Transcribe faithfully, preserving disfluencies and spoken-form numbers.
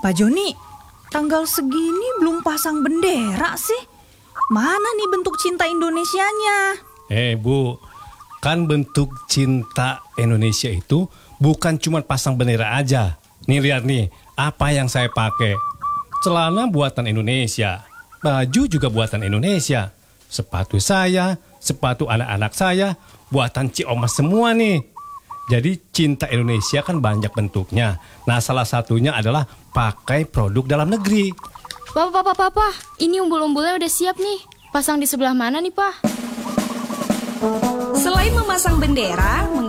Pak Joni, tanggal segini belum pasang bendera sih. Mana nih bentuk cinta Indonesianya? Eh Bu, kan bentuk cinta Indonesia itu bukan cuma pasang bendera aja. Nih lihat nih, apa yang saya pakai. Celana buatan Indonesia, baju juga buatan Indonesia, sepatu saya, sepatu anak-anak saya, buatan Ciomas semua nih. Jadi cinta Indonesia kan banyak bentuknya. Nah salah satunya adalah pakai produk dalam negeri. Papa, papa, papa, ini umbul-umbulnya udah siap nih. Pasang di sebelah mana nih, Pak? Selain memasang bendera,